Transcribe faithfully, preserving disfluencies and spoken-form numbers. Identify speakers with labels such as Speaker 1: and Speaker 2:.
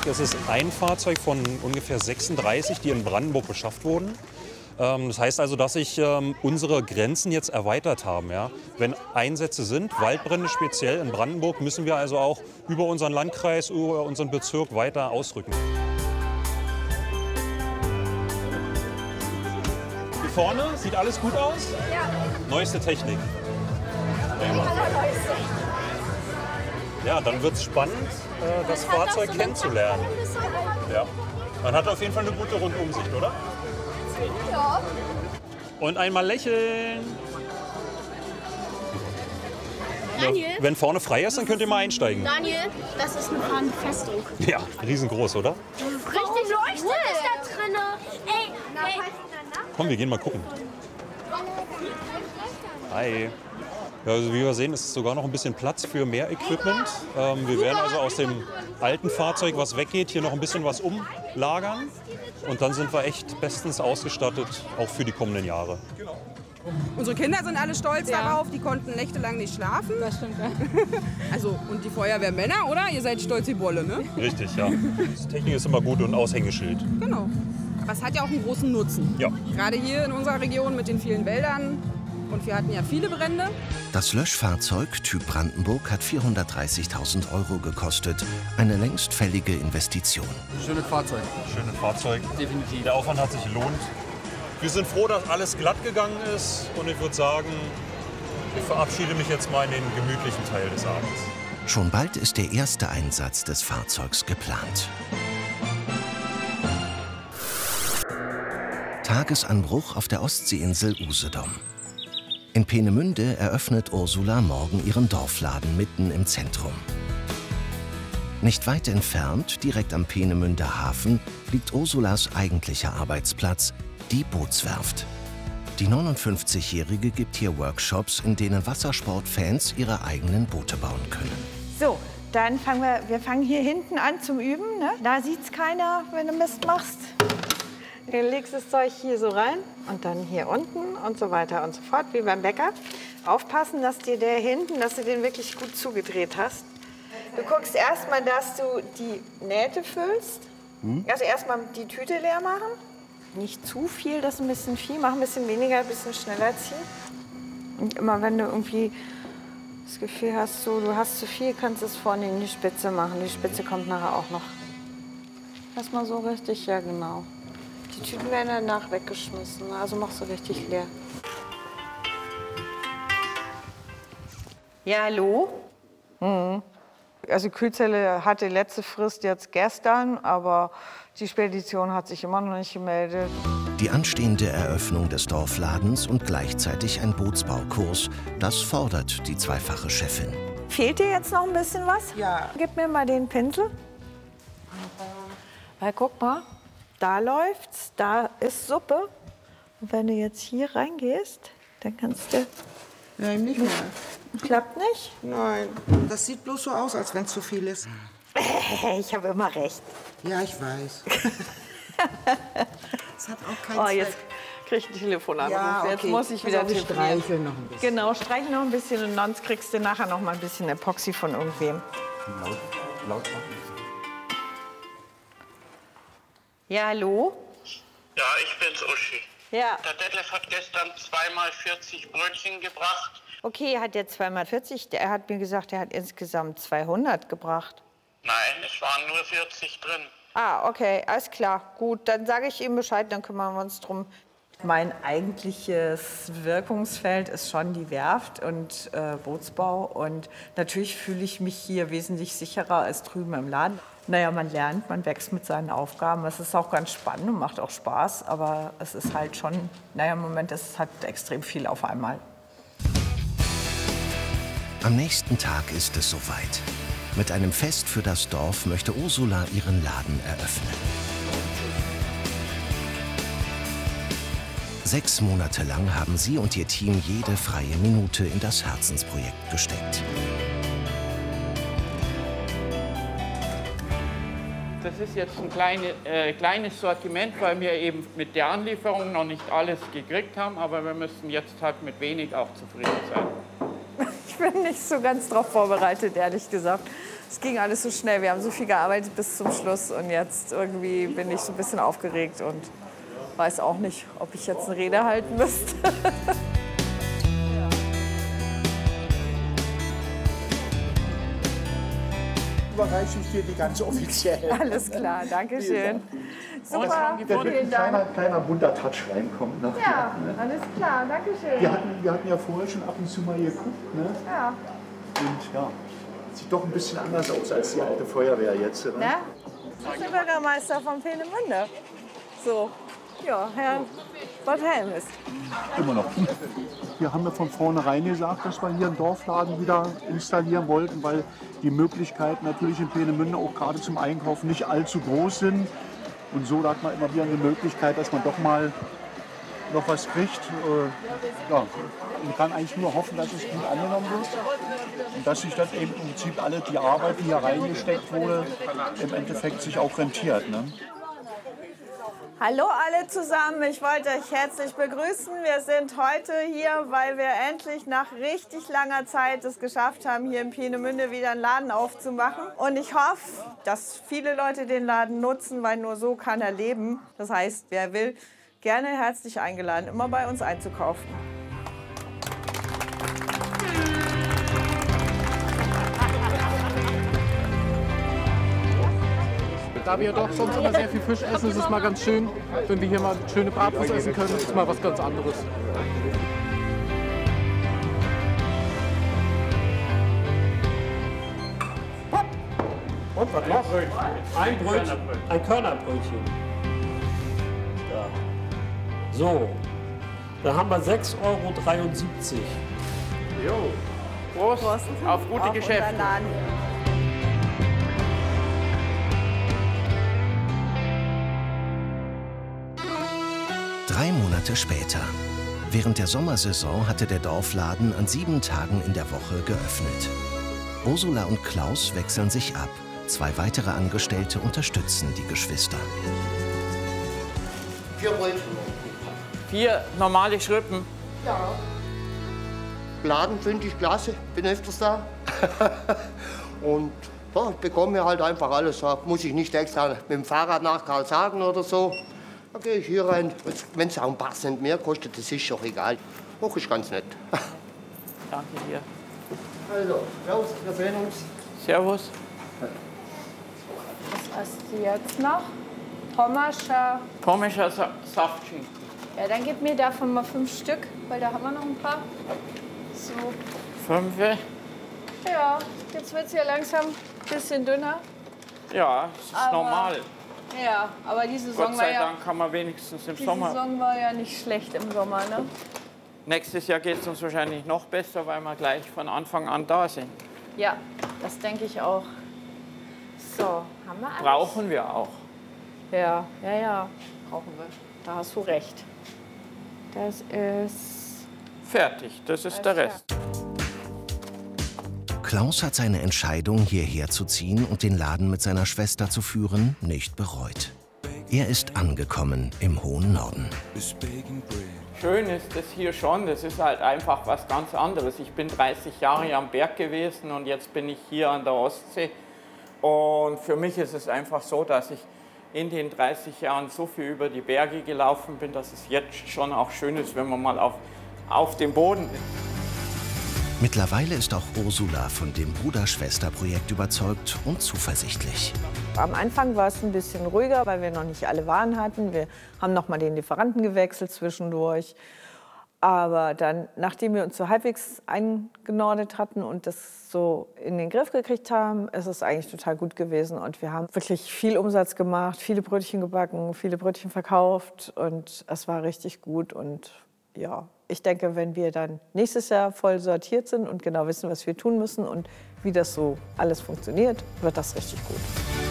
Speaker 1: Es ist ein Fahrzeug von ungefähr sechsunddreißig, die in Brandenburg beschafft wurden. Das heißt also, dass sich ähm, unsere Grenzen jetzt erweitert haben. Ja? Wenn Einsätze sind, Waldbrände speziell in Brandenburg, müssen wir also auch über unseren Landkreis, über unseren Bezirk weiter ausrücken. Hier vorne sieht alles gut aus? Ja. Neueste Technik. Ja, dann wird es spannend, äh, das Fahrzeug kennenzulernen. Ja. Man hat auf jeden Fall eine gute Rundumsicht, oder? Ja. Und einmal lächeln.
Speaker 2: Daniel?
Speaker 1: Wenn vorne frei ist, dann könnt ihr mal einsteigen.
Speaker 2: Daniel, das ist eine fahrende Festung.
Speaker 1: Ja, riesengroß, oder?
Speaker 2: Richtig leuchtet ist da drin. Ey, ey.
Speaker 1: Komm, wir gehen mal gucken. Hi. Ja, also wie wir sehen, ist sogar noch ein bisschen Platz für mehr Equipment. Ähm, wir werden also aus dem alten Fahrzeug, was weggeht, hier noch ein bisschen was umlagern. Und dann sind wir echt bestens ausgestattet, auch für die kommenden Jahre.
Speaker 3: Unsere Kinder sind alle stolz ja. darauf, die konnten nächtelang nicht schlafen.
Speaker 4: Das stimmt, ja.
Speaker 3: Also, und die Feuerwehrmänner, oder? Ihr seid stolz wie Bolle, ne?
Speaker 1: Richtig, ja. Die Technik ist immer gut und Aushängeschild.
Speaker 3: Genau. Aber es hat ja auch einen großen Nutzen.
Speaker 1: Ja.
Speaker 3: Gerade hier in unserer Region mit den vielen Wäldern. Und wir hatten ja viele Brände.
Speaker 5: Das Löschfahrzeug Typ Brandenburg hat vierhundertdreißigtausend Euro gekostet. Eine längst fällige Investition.
Speaker 6: Schönes Fahrzeug.
Speaker 1: Schönes Fahrzeug.
Speaker 6: Definitiv.
Speaker 1: Der Aufwand hat sich gelohnt. Wir sind froh, dass alles glatt gegangen ist. Und ich würde sagen, ich verabschiede mich jetzt mal in den gemütlichen Teil des Abends.
Speaker 5: Schon bald ist der erste Einsatz des Fahrzeugs geplant. Tagesanbruch auf der Ostseeinsel Usedom. In Peenemünde eröffnet Ursula morgen ihren Dorfladen mitten im Zentrum. Nicht weit entfernt, direkt am Peenemünder Hafen, liegt Ursulas eigentlicher Arbeitsplatz, die Bootswerft. Die neunundfünfzigjährige gibt hier Workshops, in denen Wassersportfans ihre eigenen Boote bauen können.
Speaker 7: So, dann fangen wir, wir fangen hier hinten an zum Üben. Ne? Da sieht's keiner, wenn du Mist machst. Du legst das Zeug hier so rein und dann hier unten und so weiter und so fort, wie beim Bäcker. Aufpassen, dass dir der hinten, dass du den wirklich gut zugedreht hast. Du guckst erstmal, dass du die Nähte füllst. Hm? Also erstmal die Tüte leer machen. Nicht zu viel, das ist ein bisschen viel. Mach ein bisschen weniger, ein bisschen schneller ziehen. Und immer wenn du irgendwie das Gefühl hast, so, du hast zu viel, kannst du es vorne in die Spitze machen. Die Spitze kommt nachher auch noch. Lass mal so richtig, ja genau. Die Tüten werden danach weggeschmissen, also machst du richtig leer. Ja, hallo? Mhm. Also Kühlzelle hatte letzte Frist jetzt gestern, aber die Spedition hat sich immer noch nicht gemeldet.
Speaker 5: Die anstehende Eröffnung des Dorfladens und gleichzeitig ein Bootsbaukurs, das fordert die zweifache Chefin.
Speaker 7: Fehlt dir jetzt noch ein bisschen was?
Speaker 3: Ja.
Speaker 7: Gib mir mal den Pinsel. Weil guck mal. Da läuft's, da ist Suppe. Und wenn du jetzt hier reingehst, dann kannst du...
Speaker 8: Nein, nicht mehr.
Speaker 7: Klappt nicht?
Speaker 8: Nein, das sieht bloß so aus, als wenn es zu viel ist.
Speaker 7: Ich habe immer recht.
Speaker 8: Ja, ich weiß. Das hat auch keinen
Speaker 7: Oh,
Speaker 8: Zweck.
Speaker 7: jetzt krieg ich ein Telefonanruf.
Speaker 8: Ja, okay.
Speaker 7: Jetzt muss ich wieder
Speaker 8: telefonieren. Streicheln noch ein bisschen.
Speaker 7: Genau, streichen noch ein bisschen und sonst kriegst du nachher noch mal ein bisschen Epoxy von irgendwem.
Speaker 6: Laut, laut machen.
Speaker 7: Ja, hallo?
Speaker 9: Ja, ich bin's, Uschi.
Speaker 7: Ja.
Speaker 9: Der Detlef hat gestern zweimal vierzig Brötchen gebracht.
Speaker 7: Okay, hat der zweimal vierzig? Er hat mir gesagt, er hat insgesamt zweihundert gebracht.
Speaker 9: Nein, es waren nur vierzig drin.
Speaker 7: Ah, okay, alles klar. Gut, dann sage ich ihm Bescheid, dann kümmern wir uns drum.
Speaker 10: Mein eigentliches Wirkungsfeld ist schon die Werft und äh, Bootsbau. Und natürlich fühle ich mich hier wesentlich sicherer als drüben im Laden. Naja, man lernt, man wächst mit seinen Aufgaben. Es ist auch ganz spannend und macht auch Spaß. Aber es ist halt schon, naja, im Moment ist es halt extrem viel auf einmal.
Speaker 5: Am nächsten Tag ist es soweit. Mit einem Fest für das Dorf möchte Ursula ihren Laden eröffnen. Sechs Monate lang haben sie und ihr Team jede freie Minute in das Herzensprojekt gesteckt.
Speaker 11: Das ist jetzt ein kleine, äh, kleines Sortiment, weil wir eben mit der Anlieferung noch nicht alles gekriegt haben. Aber wir müssen jetzt halt mit wenig auch zufrieden sein.
Speaker 10: Ich bin nicht so ganz darauf vorbereitet, ehrlich gesagt. Es ging alles so schnell. Wir haben so viel gearbeitet bis zum Schluss. Und jetzt irgendwie bin ich so ein bisschen aufgeregt und weiß auch nicht, ob ich jetzt eine Rede halten müsste.
Speaker 4: Überreiche ich dir die ganz offiziell.
Speaker 10: Alles klar, danke schön. Super,
Speaker 4: Da wird
Speaker 10: vielen
Speaker 4: ein kleiner,
Speaker 10: Dank.
Speaker 4: kleiner bunter Touch reinkommen. Ne?
Speaker 10: Ja, alles klar, danke schön.
Speaker 4: Wir hatten, wir hatten ja vorher schon ab und zu mal geguckt. Ne?
Speaker 10: Ja.
Speaker 4: Und ja, sieht doch ein bisschen anders aus als die alte Feuerwehr jetzt. Ne?
Speaker 10: Ne? Das ist der Bürgermeister von Peenemünde. So, ja, Herr Bott-Helm ist.
Speaker 4: Immer noch. Wir haben ja von vornherein gesagt, dass wir hier einen Dorfladen wieder installieren wollten, weil die Möglichkeiten natürlich in Peenemünde auch gerade zum Einkaufen nicht allzu groß sind. Und so hat man immer wieder eine Möglichkeit, dass man doch mal noch was kriegt. Äh, ja, man kann eigentlich nur hoffen, dass es gut angenommen wird und dass sich das eben im Prinzip alle die Arbeit, die hier reingesteckt wurde, im Endeffekt sich auch rentiert. Ne?
Speaker 10: Hallo alle zusammen, ich wollte euch herzlich begrüßen. Wir sind heute hier, weil wir endlich nach richtig langer Zeit es geschafft haben, hier in Peenemünde wieder einen Laden aufzumachen. Und ich hoffe, dass viele Leute den Laden nutzen, weil nur so kann er leben. Das heißt, wer will, gerne herzlich eingeladen, immer bei uns einzukaufen.
Speaker 12: Da wir doch sonst immer sehr viel Fisch essen, ist es mal ganz schön, wenn wir hier mal schöne Bratwurst essen können. Das ist mal was ganz anderes.
Speaker 13: Und was noch? Ein Brötchen, ein Körnerbrötchen. Da. So, da haben wir sechs Euro dreiundsiebzig.
Speaker 11: Jo. Prost, Prost. Auf gute
Speaker 10: Auf
Speaker 11: Geschäfte.
Speaker 5: Drei Monate später. Während der Sommersaison hatte der Dorfladen an sieben Tagen in der Woche geöffnet. Ursula und Klaus wechseln sich ab. Zwei weitere Angestellte unterstützen die Geschwister.
Speaker 14: Vier Brötchen.
Speaker 11: Vier normale Schrippen.
Speaker 14: Ja. Laden finde ich klasse, bin öfters da. Und ja, ich bekomme halt einfach alles. Da muss ich nicht extra mit dem Fahrrad nach Karlshagen oder so. Da gehe ich hier rein. Wenn es auch ein paar Cent mehr kostet, das ist auch egal. Hoch ist ganz nett.
Speaker 11: Danke dir.
Speaker 14: Also, raus, wir sehen uns.
Speaker 11: Servus.
Speaker 7: Was hast du jetzt noch? Pommerscher.
Speaker 11: Pommerscher Sa Saftschinken.
Speaker 7: Ja, dann gib mir davon mal fünf Stück, weil da haben wir noch ein paar. So.
Speaker 11: Fünf?
Speaker 7: Ja, jetzt wird es ja langsam ein bisschen dünner.
Speaker 11: Ja, das ist
Speaker 7: Aber
Speaker 11: normal.
Speaker 7: Ja, aber die Saison
Speaker 11: Gott sei
Speaker 7: war ja,
Speaker 11: Dank kann man wenigstens im
Speaker 7: die
Speaker 11: Sommer.
Speaker 7: Saison war ja nicht schlecht im Sommer, ne?
Speaker 11: Nächstes Jahr geht es uns wahrscheinlich noch besser, weil wir gleich von Anfang an da sind.
Speaker 7: Ja, das denke ich auch. So, haben wir alles?
Speaker 11: Brauchen wir auch.
Speaker 7: Ja, ja, ja, brauchen wir. Da hast du recht. Das ist...
Speaker 11: Fertig, das ist der Rest.
Speaker 5: Klaus hat seine Entscheidung, hierher zu ziehen und den Laden mit seiner Schwester zu führen, nicht bereut. Er ist angekommen im hohen Norden.
Speaker 11: Schön ist das hier schon, das ist halt einfach was ganz anderes. Ich bin dreißig Jahre am Berg gewesen und jetzt bin ich hier an der Ostsee. Und für mich ist es einfach so, dass ich in den dreißig Jahren so viel über die Berge gelaufen bin, dass es jetzt schon auch schön ist, wenn man mal auf, auf dem Boden ist.
Speaker 5: Mittlerweile ist auch Ursula von dem Bruder-Schwester-Projekt überzeugt und zuversichtlich.
Speaker 10: Am Anfang war es ein bisschen ruhiger, weil wir noch nicht alle Waren hatten. Wir haben noch mal den Lieferanten gewechselt zwischendurch. Aber dann, nachdem wir uns so halbwegs eingenordet hatten und das so in den Griff gekriegt haben, ist es eigentlich total gut gewesen. Und wir haben wirklich viel Umsatz gemacht, viele Brötchen gebacken, viele Brötchen verkauft. Und es war richtig gut. Und ja, ich denke, wenn wir dann nächstes Jahr voll sortiert sind und genau wissen, was wir tun müssen und wie das so alles funktioniert, wird das richtig gut.